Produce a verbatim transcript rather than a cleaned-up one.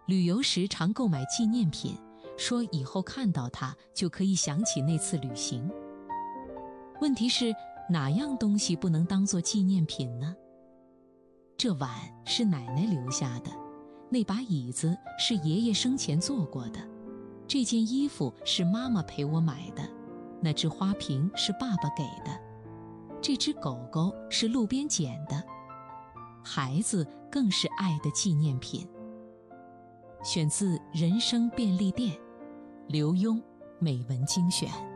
旅游时常购买纪念品，说以后看到它就可以想起那次旅行。问题是，哪样东西不能当作纪念品呢？这碗是奶奶留下的，那把椅子是爷爷生前坐过的，这件衣服是妈妈陪我买的，那只花瓶是爸爸给的，这只狗狗是路边捡的，孩子更是爱的纪念品。选自《人生便利店》，刘墉美文精选。